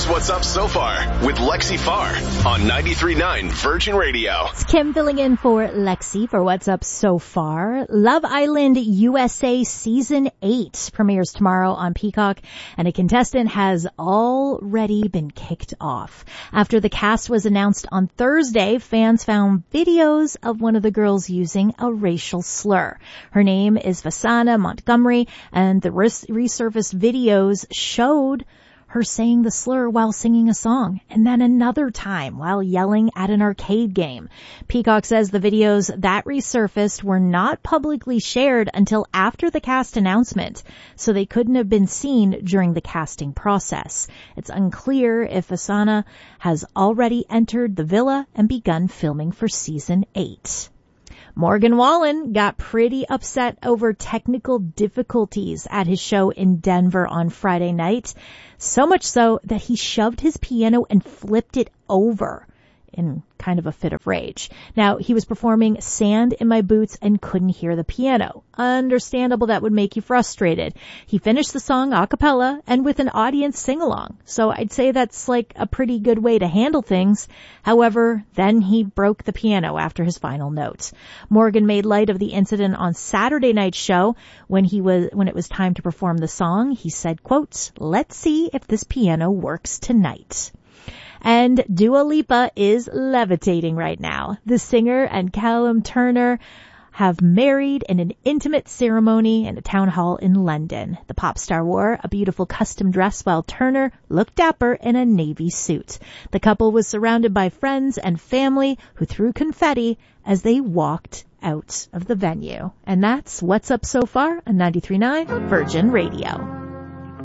What's Up So Far with Lexi Farr on 93.9 Virgin Radio. It's Kim filling in for Lexi for What's Up So Far. Love Island USA Season 8 premieres tomorrow on Peacock, and a contestant has already been kicked off. After the cast was announced on Thursday, fans found videos of one of the girls using a racial slur. Her name is Vasana Montgomery, and the resurfaced videos showed her saying the slur while singing a song, and then another time while yelling at an arcade game. Peacock says the videos that resurfaced were not publicly shared until after the cast announcement, so they couldn't have been seen during the casting process. It's unclear if Asana has already entered the villa and begun filming for Season 8. Morgan Wallen got pretty upset over technical difficulties at his show in Denver on Friday night, so much so that he shoved his piano and flipped it over in kind of a fit of rage. Now, he was performing Sand in My Boots and couldn't hear the piano. Understandable that would make you frustrated. He finished the song a cappella and with an audience sing-along. So I'd say that's like a pretty good way to handle things. However, then he broke the piano after his final note. Morgan made light of the incident on Saturday night's show when it was time to perform the song. He said, quote, "Let's see if this piano works tonight." And Dua Lipa is levitating right now. The singer and Callum Turner have married in an intimate ceremony in a town hall in London. The pop star wore a beautiful custom dress while Turner looked dapper in a navy suit. The couple was surrounded by friends and family who threw confetti as they walked out of the venue. And that's What's Up So Far on 93.9 Virgin Radio.